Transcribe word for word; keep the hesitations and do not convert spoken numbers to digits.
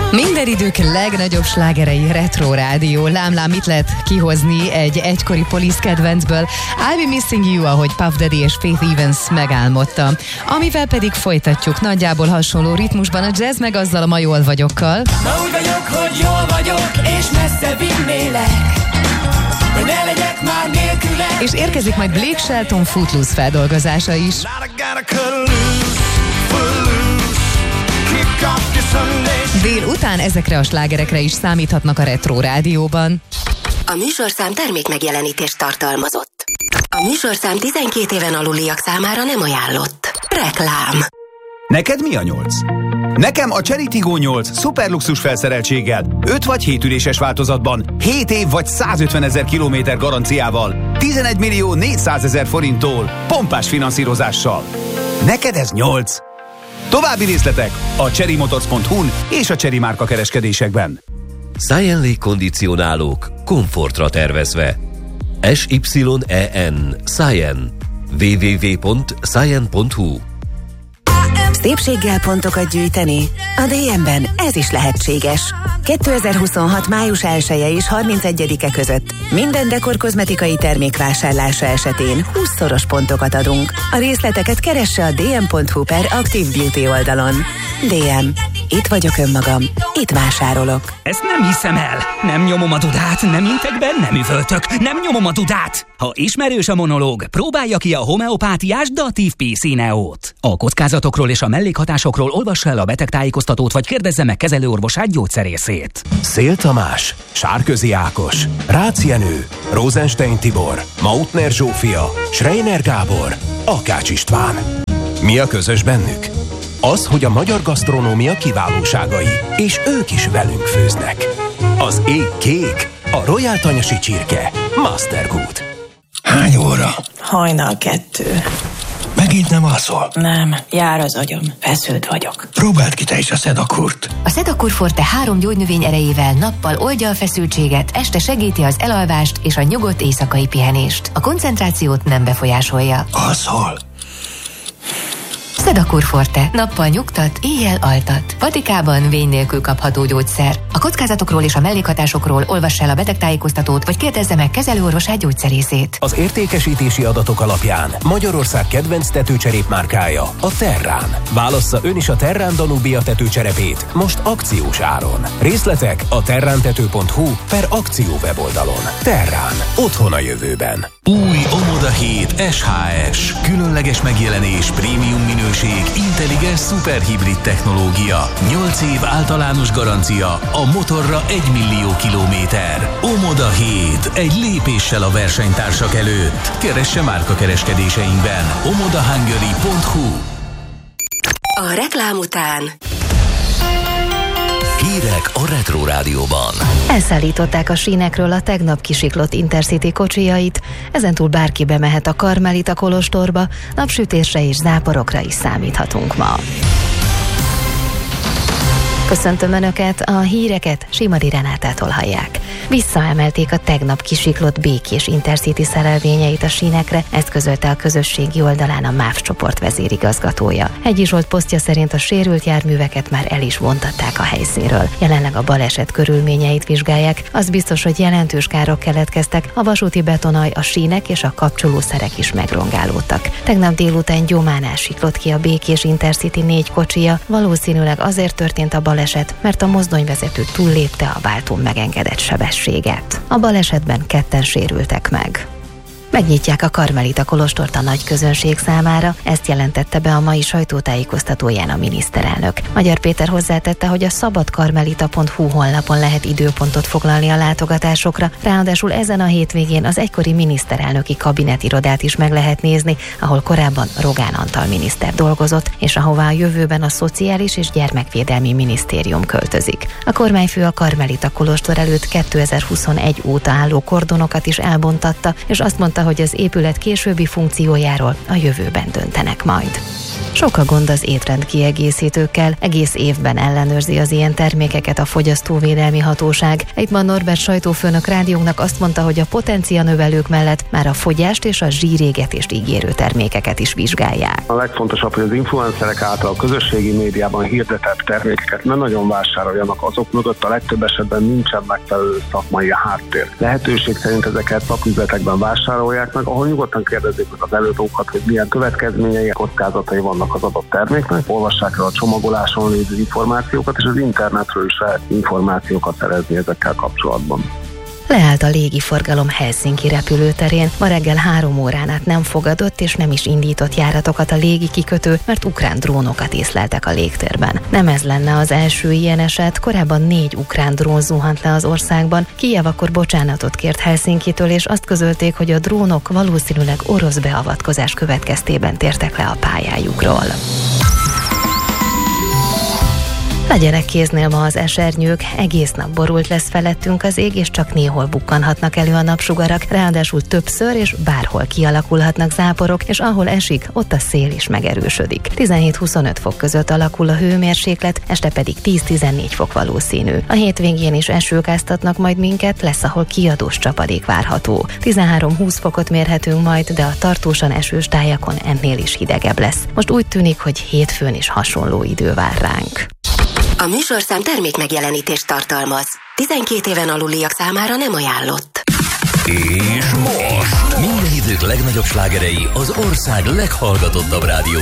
Minden idők legnagyobb slágerei Retro Rádió. Lám-lám, mit lehet kihozni egy egykori Police kedvencből? I'll Be Missing You, ahogy Puff Daddy és Faith Evans megálmodta. Amivel pedig folytatjuk nagyjából hasonló ritmusban a jazz, meg azzal a Ma jól vagyokkal. Ma úgy vagyok, hogy jól vagyok, és messze vinnélek, hogy ne legyek már nélkülek. És érkezik majd Blake Shelton Footloose feldolgozása is. Dél után ezekre a slágerekre is számíthatnak a Retro Rádióban. A műsorszám termék megjelenítést tartalmazott. A műsorszám tizenkét éven aluliak számára nem ajánlott. Reklám. Neked mi a nyolc? Nekem a Chery Tiggo nyolc szuperluxus felszereltséggel, öt vagy hét üléses változatban, hét év vagy százötvenezer kilométer garanciával, tizenegy millió négyszázezer forinttól, pompás finanszírozással. Neked ez nyolc? További részletek a chery motors pont hu-n és a Chery márka kereskedésekben. Science légkondicionálók komfortra tervezve. S Y E N Science w w w pont science pont hu. Szépséggel pontokat gyűjteni? A dé em-ben ez is lehetséges. kétezer-huszonhat május elseje és harmincegyedike között minden dekor kozmetikai termék vásárlása esetén húszszoros pontokat adunk. A részleteket keresse a dé em pont hu per Active Beauty oldalon. dé em. Itt vagyok önmagam. Itt vásárolok. Ezt nem hiszem el. Nem nyomom a dudát, nem intek be, nem üvöltök, nem nyomom a dudát. Ha ismerős a monológ, próbálja ki a homeopátiás Datív P C Neót. A kockázatokról és a mellékhatásokról olvassa el a betegtájékoztatót, vagy kérdezze meg kezelőorvosát, gyógyszerészét. Szél Tamás, Sárközi Ákos, Rácz Jenő, Rosenstein Tibor, Mautner Zsófia, Schreiner Gábor, Akács István. Mi a közös bennük? Az, hogy a magyar gasztronómia kiválóságai, és ők is velünk főznek. Az ég kék, a Royal Tanyasi csirke, Mastergood. Hány óra? Hajnal kettő. Megint nem alszol? Nem, jár az agyam, feszült vagyok. Próbáld ki te is a Sedakurt. A Sedakur Forte három gyógynövény erejével nappal oldja a feszültséget, este segíti az elalvást és a nyugodt éjszakai pihenést. A koncentrációt nem befolyásolja. Alszol? Sedakur Forte. Nappal nyugtat, éjjel altat. Patikában vény nélkül kapható gyógyszer. A kockázatokról és a mellékhatásokról olvassa el a betegtájékoztatót, vagy kérdezze meg kezelőorvosát, gyógyszerészét. Az értékesítési adatok alapján Magyarország kedvenc tetőcserépmárkája a Terrán. Válassza ön is a Terrán Danubia tetőcserepét most akciós áron. Részletek a terrántető pont hu per akció weboldalon. Terrán. Otthon a jövőben. Új Omoda hét es há es. Különleges megjelenés, prémium minőség, intelligens szuperhibrid technológia. nyolc év általános garancia, a motorra egy millió kilométer. Omoda hét. Egy lépéssel a versenytársak előtt. Keresse márka kereskedéseinkben. omoda hungary pont hu. A reklám után Hírek a Retro Rádióban. Elszállították a sínekről a tegnap kisiklott Intercity kocsijait, ezentúl bárki bemehet a Karmelita kolostorba, napsütésre és záporokra is számíthatunk ma. Köszöntöm Önöket, a híreket Simadi Renátától hallják. Visszaemelték a tegnap kisiklott Békés Intercity szerelvényeit a sínekre, ezt közölte a közösségi oldalán a MÁV csoport vezérigazgatója. Hegyi Zsolt posztja szerint a sérült járműveket már el is vontatták a helyszínről. Jelenleg a baleset körülményeit vizsgálják, az biztos, hogy jelentős károk keletkeztek, a vasúti betonaj, a sínek és a kapcsolószerek is megrongálódtak. Tegnap délután gyománál siklott ki a Békés Intercity négy kocsija, valószínűleg azért történt a baleset, mert a mozdonyvezető túllépte a váltón megengedett sebességet. A balesetben ketten sérültek meg. Megnyitják a Karmelita kolostort a nagy közönség számára, ezt jelentette be a mai sajtótájékoztatóján a miniszterelnök. Magyar Péter hozzátette, hogy a szabadkarmelita pont hu honlapon lehet időpontot foglalni a látogatásokra, ráadásul ezen a hétvégén az egykori miniszterelnöki kabinetirodát is meg lehet nézni, ahol korábban Rogán Antal miniszter dolgozott, és ahová a jövőben a Szociális és Gyermekvédelmi Minisztérium költözik. A kormányfő a Karmelita kolostor előtt kétezer-huszonegy óta álló kordonokat is elbontatta, és azt mondta, hogy az épület későbbi funkciójáról a jövőben döntenek majd. Sok a gond az étrend kiegészítőkkel, egész évben ellenőrzi az ilyen termékeket a Fogyasztóvédelmi Hatóság. Egyben Norbert sajtófőnök rádiónknak azt mondta, hogy a potencia növelők mellett már a fogyást és a zsírégetést ígérő termékeket is vizsgálják. A legfontosabb, hogy az influencerek által a közösségi médiában hirdetett termékeket ne nagyon vásároljanak, azok mögött a legtöbb esetben nincsen megfelelő szakmai háttér. Lehetőség szerint ezeket szaküzletekben vásárolják meg, ahol nyugodtan kérdezik meg az előadókat, hogy milyen következményei, kockázatai vannak az adott terméknek, olvassák el a csomagoláson lévő információkat, és az internetről is lehet információkat szerezni ezekkel kapcsolatban. Leállt a légiforgalom Helsinki repülőterén. Ma reggel három órán át nem fogadott és nem is indított járatokat a légi kikötő, mert ukrán drónokat észleltek a légtérben. Nem ez lenne az első ilyen eset, korábban négy ukrán drón zuhant le az országban. Kijev akkor bocsánatot kért Helsinkitől, és azt közölték, hogy a drónok valószínűleg orosz beavatkozás következtében tértek le a pályájukról. Legyenek kéznél ma az esernyők, egész nap borult lesz felettünk az ég, és csak néhol bukkanhatnak elő a napsugarak, ráadásul többször és bárhol kialakulhatnak záporok, és ahol esik, ott a szél is megerősödik. tizenhét-huszonöt fok között alakul a hőmérséklet, este pedig tíz-tizennégy fok valószínű. A hétvégén is esők áztatnak majd minket, lesz, ahol kiadós csapadék várható. tizenhárom-húsz fokot mérhetünk majd, de a tartósan esős tájakon ennél is hidegebb lesz. Most úgy tűnik, hogy hétfőn is hasonló idő vár ránk. A műsorszám termék megjelenítést tartalmaz. tizenkét éven aluliak számára nem ajánlott. És most minden idők legnagyobb slágerei az ország leghallgatottabb rádió